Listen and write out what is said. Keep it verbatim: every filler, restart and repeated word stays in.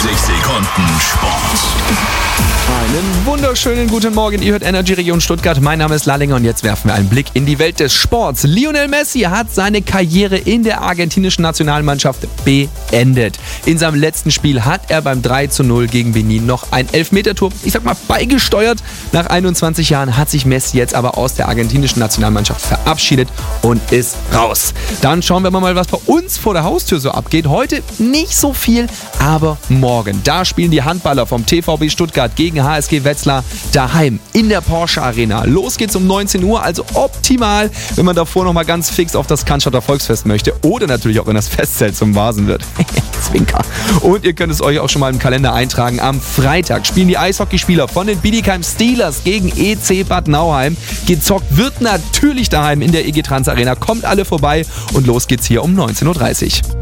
sechzig Sekunden Sport. Einen wunderschönen guten Morgen, ihr hört Energy Region Stuttgart. Mein Name ist Lallinger und jetzt werfen wir einen Blick in die Welt des Sports. Lionel Messi hat seine Karriere in der argentinischen Nationalmannschaft beendet. In seinem letzten Spiel hat er beim drei zu null gegen Benin noch ein Elfmetertor, ich sag mal, beigesteuert. Nach einundzwanzig Jahren hat sich Messi jetzt aber aus der argentinischen Nationalmannschaft verabschiedet und ist raus. Dann schauen wir mal, was bei uns vor der Haustür so abgeht. Heute nicht so viel, aber morgen. Da spielen die Handballer vom T V B Stuttgart gegen H S G Wetzlar daheim in der Porsche Arena. Los geht's um neunzehn Uhr, also optimal, wenn man davor noch mal ganz fix auf das Cannstatter Volksfest möchte oder natürlich auch in das Festzelt zum Vasen wird. Zwinker. Und ihr könnt es euch auch schon mal im Kalender eintragen. Am Freitag spielen die Eishockeyspieler von den Bietigheim Steelers gegen E C Bad Nauheim. Gezockt wird natürlich daheim in der E G Trans Arena. Kommt alle vorbei und los geht's hier um neunzehn Uhr dreißig.